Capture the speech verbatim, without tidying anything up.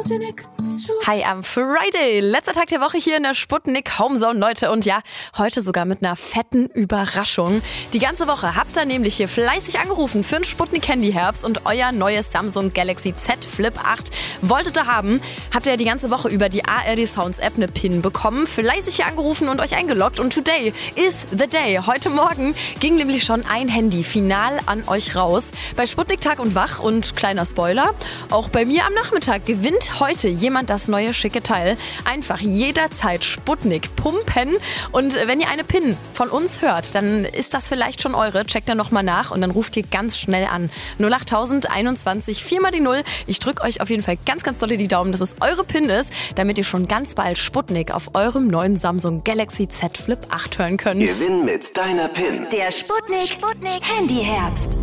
Hi am Friday, letzter Tag der Woche hier in der Sputnik Homezone, Leute. Und ja, heute sogar mit einer fetten Überraschung. Die ganze Woche habt ihr nämlich hier fleißig angerufen für ein Sputnik Handy-Herbst und euer neues Samsung Galaxy Z Flip acht wolltet ihr haben. Habt ihr ja die ganze Woche über die A R D Sounds App eine PIN bekommen, fleißig hier angerufen und euch eingeloggt. Und today is the day. Heute Morgen ging nämlich schon ein Handy final an euch raus. Bei Sputnik Tag und Wach und kleiner Spoiler, auch bei mir am Nachmittag gewinnt heute jemand das neue schicke Teil. Einfach jederzeit Sputnik pumpen. Und wenn ihr eine PIN von uns hört, dann ist das vielleicht schon eure. Checkt da nochmal nach und dann ruft ihr ganz schnell an. null acht einundzwanzig, vier mal die null. Ich drücke euch auf jeden Fall ganz, ganz doll die Daumen, dass es eure PIN ist, damit ihr schon ganz bald Sputnik auf eurem neuen Samsung Galaxy Z Flip acht hören könnt. Gewinn mit deiner PIN. Der Sputnik, Sputnik Handy-Herbst.